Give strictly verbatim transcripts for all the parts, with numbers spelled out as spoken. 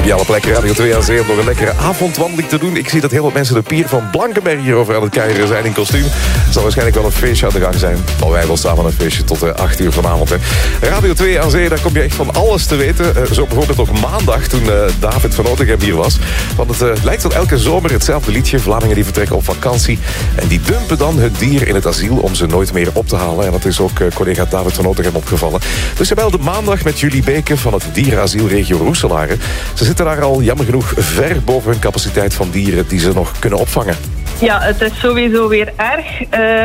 Ideale plek, Radio twee aan Zee, om nog een lekkere avondwandeling te doen. Ik zie dat heel wat mensen de pier van Blankenberg hierover aan het kijken zijn in kostuum. Er zal waarschijnlijk wel een feestje aan de gang zijn. Maar wij wel samen een feestje tot uh, acht uur vanavond. Hè. Radio twee aan Zee, daar kom je echt van alles te weten. Uh, zo bijvoorbeeld ook maandag, toen uh, David van Otegem hier was. Want het uh, lijkt wel elke zomer hetzelfde liedje. Vlamingen die vertrekken op vakantie. En die dumpen dan hun dier in het asiel om ze nooit meer op te halen. En dat is ook uh, collega David van Otegem opgevallen. Dus hij belde maandag met Julie Beke van het dierenasielregio Roeselare. Ze zitten daar al jammer genoeg ver boven hun capaciteit van dieren die ze nog kunnen opvangen. Ja, het is sowieso weer erg.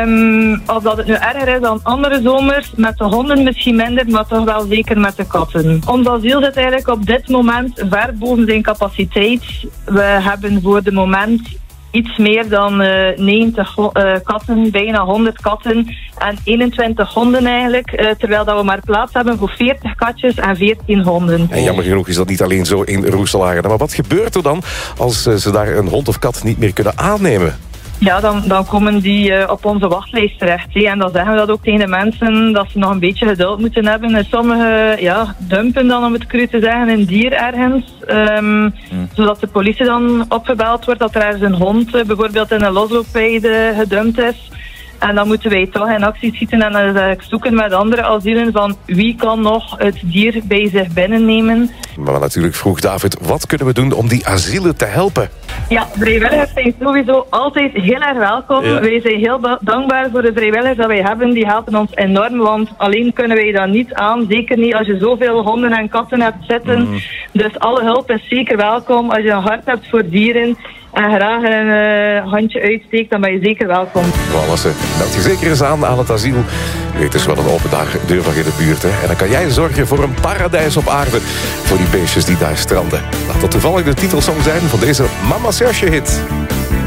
Um, of dat het nu erger is dan andere zomers, met de honden misschien minder, maar toch wel zeker met de katten. Ons asiel zit eigenlijk op dit moment ver boven zijn capaciteit. We hebben voor de moment iets meer dan uh, negentig uh, katten, bijna honderd katten en eenentwintig honden eigenlijk. Uh, terwijl dat we maar plaats hebben voor veertig katjes en veertien honden. En jammer genoeg is dat niet alleen zo in Roeselare. Maar wat gebeurt er dan als uh, ze daar een hond of kat niet meer kunnen aannemen? Ja, dan, dan komen die uh, op onze wachtlijst terecht. He. En dan zeggen we dat ook tegen de mensen, dat ze nog een beetje geduld moeten hebben. En sommigen ja, dumpen dan, om het cru te zeggen, een dier ergens. Um, hmm. Zodat de politie dan opgebeld wordt dat er ergens een hond uh, bijvoorbeeld in een losloopweide gedumpt is. En dan moeten wij toch in actie schieten en dan uh, zoeken met andere asielen van wie kan nog het dier bij zich binnennemen. Maar natuurlijk vroeg David, wat kunnen we doen om die asielen te helpen? Ja, vrijwilligers zijn sowieso altijd heel erg welkom. Ja. Wij zijn heel ba- dankbaar voor de vrijwilligers dat wij hebben. Die helpen ons enorm, want alleen kunnen wij dat niet aan. Zeker niet als je zoveel honden en katten hebt zitten. Mm. Dus alle hulp is zeker welkom. Als je een hart hebt voor dieren en graag een uh, handje uitsteekt, dan ben je zeker welkom. Wallace, meld je zeker eens aan aan het asiel. Je weet dus wel een open dag, deurdag in de buurt. Hè? En dan kan jij zorgen voor een paradijs op aarde voor die beestjes die daar stranden. Laat dat toevallig de titelsong zijn van deze Mama Serge hit.